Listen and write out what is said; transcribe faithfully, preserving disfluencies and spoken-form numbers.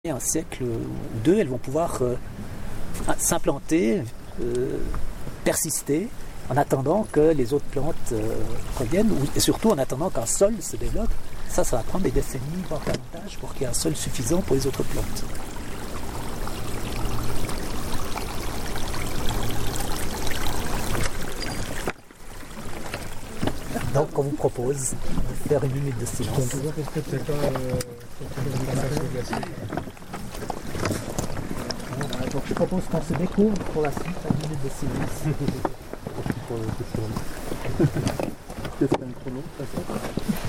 un siècle ou deux, elles vont pouvoir euh, s'implanter, euh, persister, en attendant que les autres plantes euh, reviennent, ou, et surtout en attendant qu'un sol se développe. Ça, ça va prendre des décennies, voire davantage, pour qu'il y ait un sol suffisant pour les autres plantes. Donc, on vous propose de faire une minute de silence. Je comprends pas pourquoi tu n'es pas euh, Donc, je propose qu'on se découvre pour la suite à une minute de silence. pour le question. Qu'est-ce qu'un chrono, ça